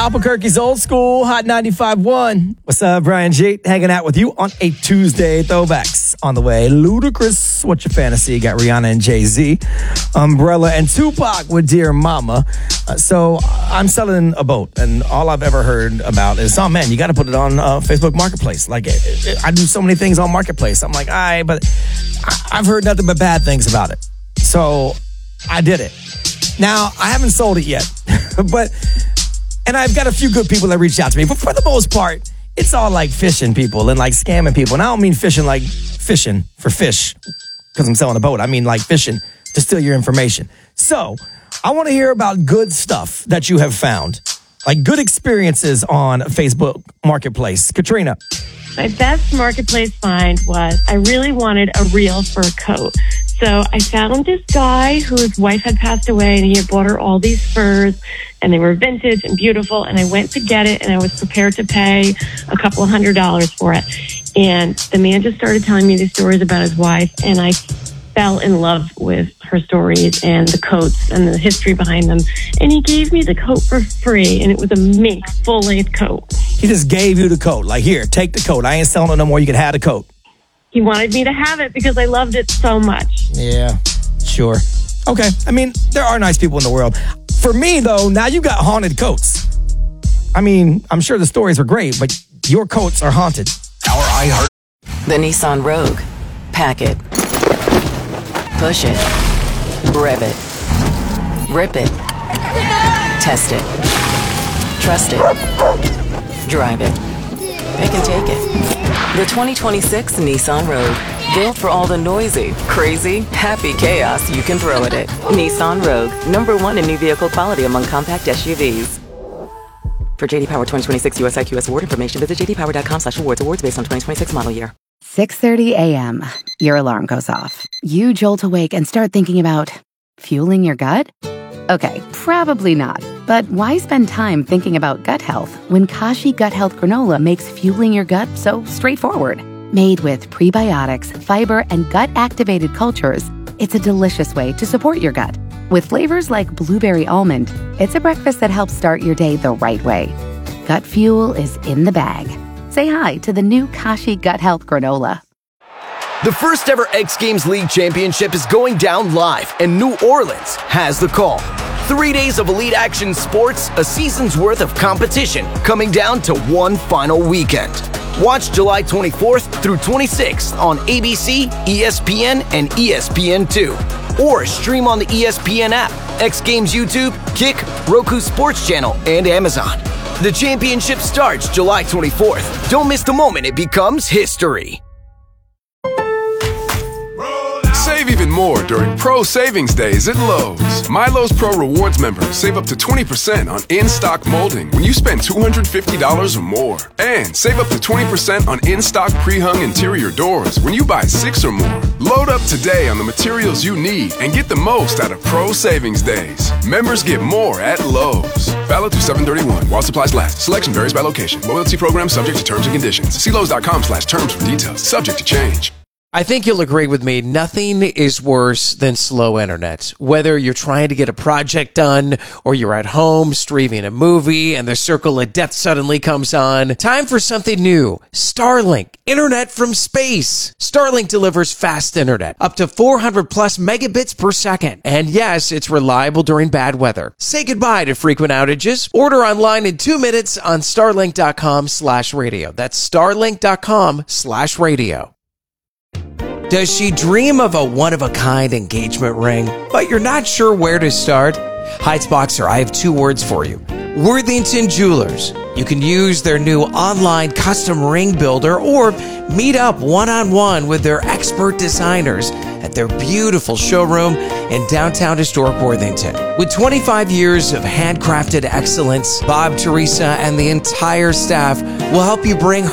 Albuquerque's Old School, Hot 95.1. What's up, Brian G? Hanging out with you on a Tuesday. Throwbacks on the way. Ludacris, What's Your Fantasy? Got Rihanna and Jay-Z. Umbrella and Tupac with Dear Mama. So I'm selling a boat, and all I've ever heard about is, oh, man, you got to put it on Facebook Marketplace. Like, I do so many things on Marketplace. I'm like, all right, but I've heard nothing but bad things about it. So I did it. Now, I haven't sold it yet, and I've got a few good people that reach out to me, but for the most part, it's all like phishing people and like scamming people. And I don't mean phishing like fishing for fish because I'm selling a boat. I mean like phishing to steal your information. So I want to hear about good stuff that you have found, like good experiences on Facebook Marketplace. Katrina. My best Marketplace find was I really wanted a real fur coat. So I found this guy whose wife had passed away, and he had bought her all these furs, and they were vintage and beautiful, and I went to get it, and I was prepared to pay a couple of $100s for it. And the man just started telling me these stories about his wife, and I fell in love with her stories and the coats and the history behind them. And he gave me the coat for free, and it was a mink full-length coat. He just gave you the coat. Like, here, take the coat. I ain't selling it no more. You can have the coat. He wanted me to have it because I loved it so much. Yeah, sure. Okay. I mean, there are nice people in the world. For me, though, now you got haunted coats. I mean, I'm sure the stories are great, but your coats are haunted. The Nissan Rogue. Pack it. Push it. Rev it. Rip it. Test it. Trust it. Drive it. Pick and take it. The 2026 Nissan Rogue. Built for all the noisy, crazy, happy chaos you can throw at it. Nissan Rogue. #1 in new vehicle quality among compact SUVs. For JD Power 2026 US IQS award information, visit jdpower.com/awards. Awards based on 2026 model year. 6:30 a.m. Your alarm goes off. You jolt awake and start thinking about fueling your gut? Okay, probably not. But why spend time thinking about gut health when Kashi Gut Health Granola makes fueling your gut so straightforward? Made with prebiotics, fiber, and gut-activated cultures, it's a delicious way to support your gut. With flavors like blueberry almond, it's a breakfast that helps start your day the right way. Gut fuel is in the bag. Say hi to the new Kashi Gut Health Granola. The first ever X Games League Championship is going down live, and New Orleans has the call. 3 days of elite action sports, a season's worth of competition, coming down to one final weekend. Watch July 24th through 26th on ABC, ESPN, and ESPN2. Or stream on the ESPN app, X Games YouTube, Kick, Roku Sports Channel, and Amazon. The championship starts July 24th. Don't miss the moment it becomes history. Save even more during Pro Savings Days at Lowe's. My Lowe's Pro Rewards members save up to 20% on in-stock molding when you spend $250 or more. And save up to 20% on in-stock pre-hung interior doors when you buy 6 or more. Load up today on the materials you need and get the most out of Pro Savings Days. Members get more at Lowe's. Valid through 7/31 while supplies last. Selection varies by location. Loyalty program subject to terms and conditions. See Lowe's.com/terms for details. Subject to change. I think you'll agree with me. Nothing is worse than slow internet. Whether you're trying to get a project done or you're at home streaming a movie and the circle of death suddenly comes on. Time for something new. Starlink. Internet from space. Starlink delivers fast internet. Up to 400 plus megabits per second. And yes, it's reliable during bad weather. Say goodbye to frequent outages. Order online in 2 minutes on starlink.com/radio. That's starlink.com/radio. Does she dream of a one-of-a-kind engagement ring, but you're not sure where to start? Heights Boxer, I have 2 words for you. Worthington Jewelers. You can use their new online custom ring builder or meet up one-on-one with their expert designers at their beautiful showroom in downtown historic Worthington. With 25 years of handcrafted excellence, Bob, Teresa, and the entire staff will help you bring